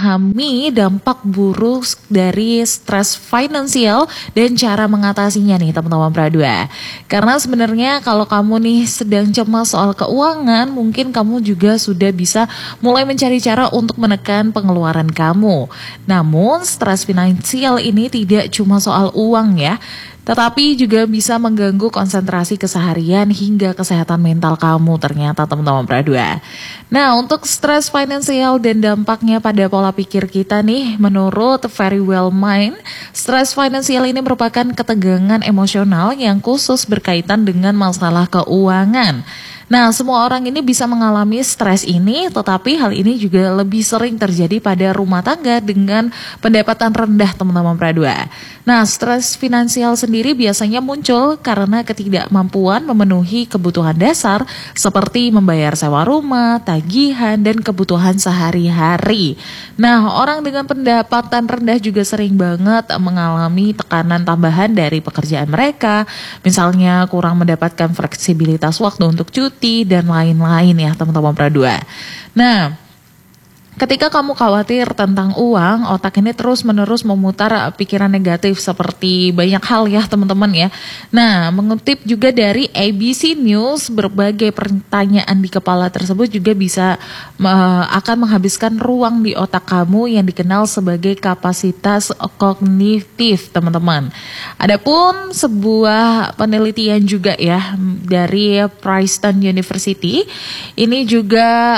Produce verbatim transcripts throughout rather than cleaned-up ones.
memahami dampak buruk dari stres finansial dan cara mengatasinya nih teman-teman Pradua. Karena sebenarnya kalau kamu nih sedang cemas soal keuangan, mungkin kamu juga sudah bisa mulai mencari cara untuk menekan pengeluaran kamu. Namun stres finansial ini tidak cuma soal uang ya, tetapi juga bisa mengganggu konsentrasi keseharian hingga kesehatan mental kamu ternyata teman-teman Pradua. Nah, untuk stres finansial dan dampaknya pada pola pikir kita nih, menurut Very Well Mind, stres finansial ini merupakan ketegangan emosional yang khusus berkaitan dengan masalah keuangan. Nah, semua orang ini bisa mengalami stres ini, tetapi hal ini juga lebih sering terjadi pada rumah tangga dengan pendapatan rendah teman-teman Pradua. Nah, stres finansial sendiri biasanya muncul karena ketidakmampuan memenuhi kebutuhan dasar seperti membayar sewa rumah, tagihan, dan kebutuhan sehari-hari. Nah, orang dengan pendapatan rendah juga sering banget mengalami tekanan tambahan dari pekerjaan mereka, misalnya kurang mendapatkan fleksibilitas waktu untuk cuti, dan lain-lain ya teman-teman Pradua. Nah, ketika kamu khawatir tentang uang, otak ini terus-menerus memutar pikiran negatif seperti banyak hal ya teman-teman ya. Nah, mengutip juga dari A B C News, berbagai pertanyaan di kepala tersebut juga bisa uh, akan menghabiskan ruang di otak kamu yang dikenal sebagai kapasitas kognitif teman-teman. Adapun sebuah penelitian juga ya dari Princeton University, ini juga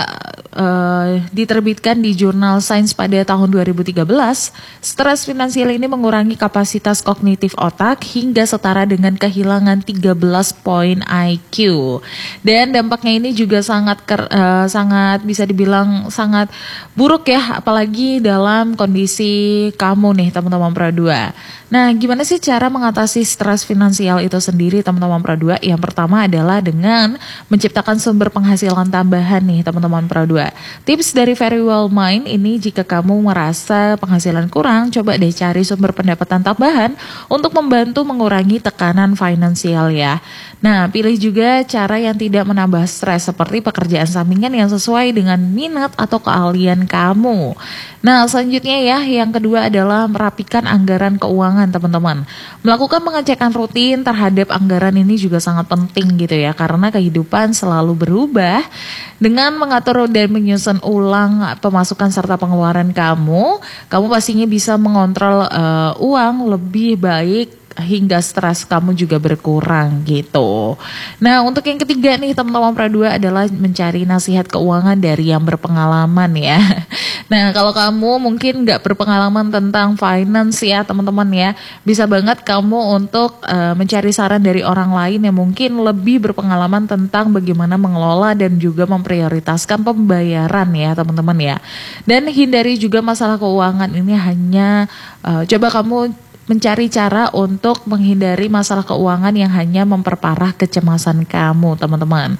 uh, diterbitkan di jurnal Science pada tahun dua ribu tiga belas, stres finansial ini mengurangi kapasitas kognitif otak hingga setara dengan kehilangan tiga belas poin I Q. Dan dampaknya ini juga sangat ker, uh, sangat bisa dibilang sangat buruk ya, apalagi dalam kondisi kamu nih teman-teman Pradua. Nah, gimana sih cara mengatasi stres finansial itu sendiri teman-teman Pradua? Yang pertama adalah dengan menciptakan sumber penghasilan tambahan nih teman-teman Pradua. Tips dari Very Well Mind ini, jika kamu merasa penghasilan kurang, coba deh cari sumber pendapatan tambahan untuk membantu mengurangi tekanan finansial ya. Nah, pilih juga cara yang tidak menambah stres seperti pekerjaan sampingan yang sesuai dengan minat atau keahlian kamu. Nah, selanjutnya ya, yang kedua adalah merapikan anggaran keuangan teman-teman. Melakukan pengecekan rutin terhadap anggaran ini juga sangat penting gitu ya, karena kehidupan selalu berubah. Dengan mengatur dan menyusun ulang pemasukan serta pengeluaran kamu, kamu pastinya bisa mengontrol uh, uang lebih baik hingga stres kamu juga berkurang gitu. Nah, untuk yang ketiga nih teman-teman Pradua adalah mencari nasihat keuangan dari yang berpengalaman ya. Nah, kalau kamu mungkin nggak berpengalaman tentang finance ya teman-teman ya, bisa banget kamu untuk uh, mencari saran dari orang lain yang mungkin lebih berpengalaman tentang bagaimana mengelola dan juga memprioritaskan pembayaran ya teman-teman ya. Dan hindari juga masalah keuangan ini, hanya uh, coba kamu mencari cara untuk menghindari masalah keuangan yang hanya memperparah kecemasan kamu teman-teman.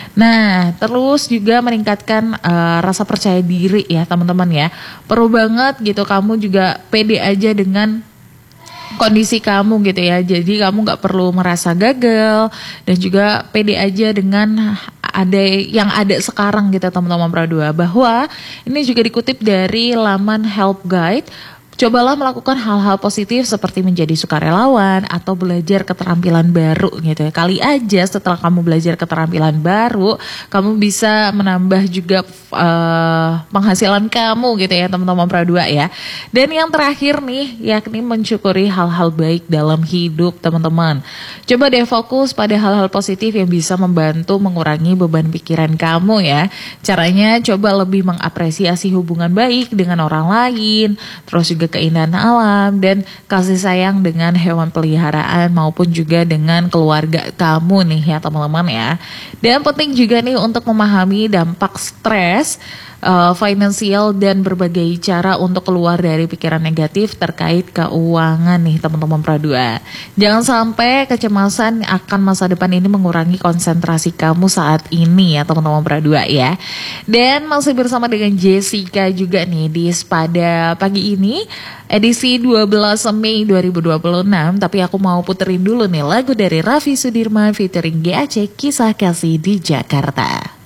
Nah, terus juga meningkatkan uh, rasa percaya diri ya teman-teman ya. Perlu banget gitu kamu juga pede aja dengan kondisi kamu gitu ya. Jadi kamu gak perlu merasa gagal, dan juga pede aja dengan ada yang ada sekarang gitu teman-teman Pradua. Bahwa ini juga dikutip dari laman Help Guide. Cobalah melakukan hal-hal positif seperti menjadi sukarelawan atau belajar keterampilan baru gitu ya. Kali aja setelah kamu belajar keterampilan baru, kamu bisa menambah juga uh, penghasilan kamu gitu ya teman-teman Pradua ya. Dan yang terakhir nih, yakni mensyukuri hal-hal baik dalam hidup teman-teman. Coba deh fokus pada hal-hal positif yang bisa membantu mengurangi beban pikiran kamu ya. Caranya coba lebih mengapresiasi hubungan baik dengan orang lain, terus juga keindahan alam, dan kasih sayang dengan hewan peliharaan maupun juga dengan keluarga kamu nih ya teman-teman ya. Dan penting juga nih untuk memahami dampak stres uh, finansial dan berbagai cara untuk keluar dari pikiran negatif terkait keuangan nih teman-teman Pradua. Jangan sampai kecemasan akan masa depan ini mengurangi konsentrasi kamu saat ini ya teman-teman Pradua ya. Dan masih bersama dengan Jessica juga nih di pada pagi ini, edisi dua belas Mei dua ribu dua puluh enam. Tapi aku mau puterin dulu nih lagu dari Raffi Sudirman featuring G A C, Kisah Kasih di Jakarta.